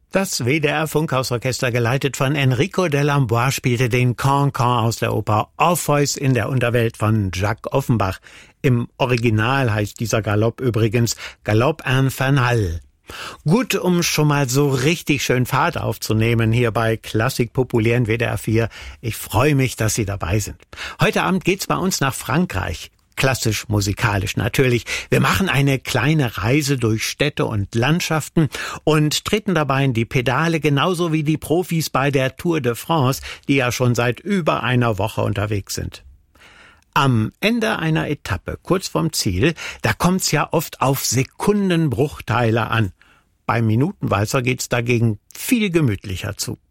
Das WDR-Funkhausorchester, geleitet von Enrico Delambois, spielte den Cancan aus der Oper Orpheus in der Unterwelt von Jacques Offenbach. Im Original heißt dieser Galopp übrigens Galopp Infernal. Gut, um schon mal so richtig schön Fahrt aufzunehmen hier bei Klassik populär in WDR 4. Ich freue mich, dass Sie dabei sind. Heute Abend geht's bei uns nach Frankreich. Klassisch, musikalisch natürlich. Wir machen eine kleine Reise durch Städte und Landschaften und treten dabei in die Pedale, genauso wie die Profis bei der Tour de France, die ja schon seit über einer Woche unterwegs sind. Am Ende einer Etappe, kurz vorm Ziel, da kommt's ja oft auf Sekundenbruchteile an. Beim Minutenwalzer geht's dagegen viel gemütlicher zu.